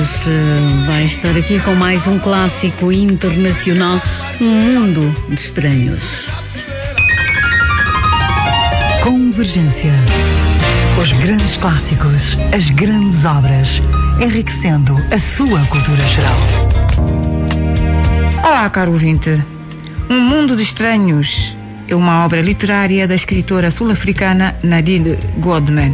horas vai estar aqui com mais um clássico internacional, Um Mundo de Estranhos. Convergência. Os grandes clássicos, as grandes obras, enriquecendo a sua cultura geral. Olá, caro ouvinte. Um Mundo de Estranhos é uma obra literária da escritora sul-africana Nadine Gordimer.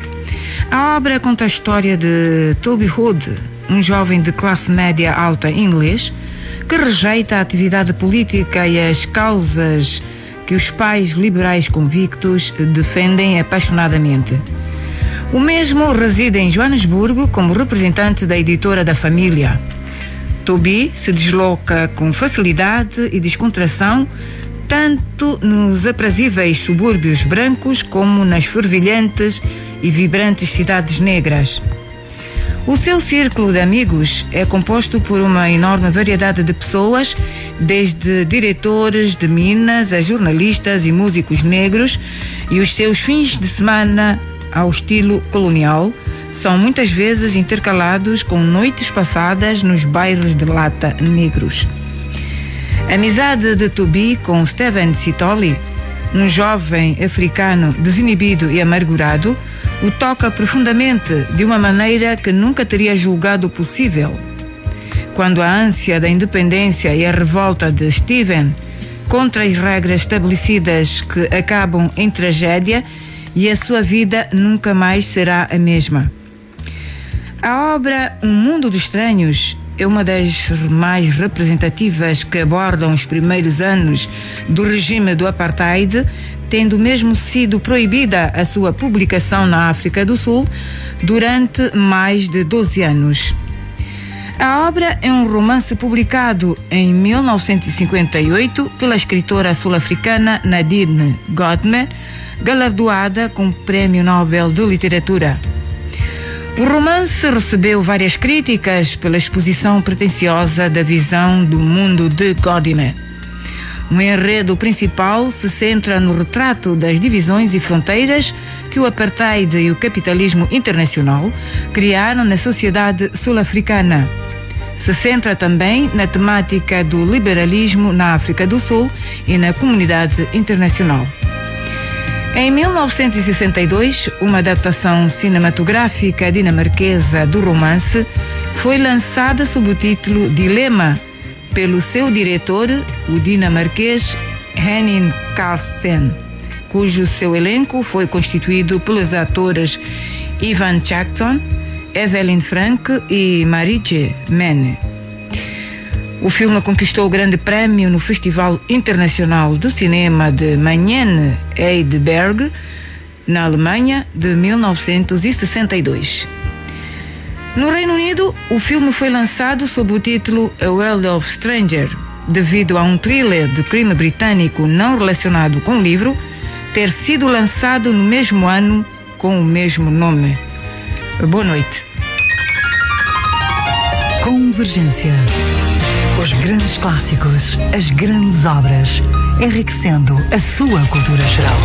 A obra conta a história de Toby Hood, um jovem de classe média alta inglês que rejeita a atividade política e as causas que os pais liberais convictos defendem apaixonadamente. O mesmo reside em Joanesburgo como representante da editora da família. Toby se desloca com facilidade e descontração tanto nos aprazíveis subúrbios brancos como nas fervilhantes e vibrantes cidades negras. O seu círculo de amigos é composto por uma enorme variedade de pessoas, desde diretores de minas a jornalistas e músicos negros, e os seus fins de semana, ao estilo colonial, são muitas vezes intercalados com noites passadas nos bairros de lata negros. A amizade de Toby com Stephen Sitoli, um jovem africano desinibido e amargurado, o toca profundamente de uma maneira que nunca teria julgado possível. Quando a ânsia da independência e a revolta de Stephen contra as regras estabelecidas que acabam em tragédia e a sua vida nunca mais será a mesma. A obra Um Mundo de Estranhos é uma das mais representativas que abordam os primeiros anos do regime do Apartheid, tendo mesmo sido proibida a sua publicação na África do Sul durante mais de 12 anos. A obra é um romance publicado em 1958 pela escritora sul-africana Nadine Gordimer, galardoada com o Prêmio Nobel de Literatura. O romance recebeu várias críticas pela exposição pretensiosa da visão do mundo de Gordimer. O enredo principal se centra no retrato das divisões e fronteiras que o apartheid e o capitalismo internacional criaram na sociedade sul-africana. Se centra também na temática do liberalismo na África do Sul e na comunidade internacional. Em 1962, uma adaptação cinematográfica dinamarquesa do romance foi lançada sob o título Dilema, pelo seu diretor, o dinamarquês Henning Carlsen, cujo seu elenco foi constituído pelos atores Ivan Jackson, Evelyn Frank e Marietje Menne. O filme conquistou o grande prémio no Festival Internacional do Cinema de Mayen-Heidelberg, na Alemanha, de 1962. No Reino Unido, o filme foi lançado sob o título A World of Stranger, devido a um thriller de crime britânico não relacionado com o livro ter sido lançado no mesmo ano com o mesmo nome. Boa noite. Convergência. Os grandes clássicos, as grandes obras, enriquecendo a sua cultura geral.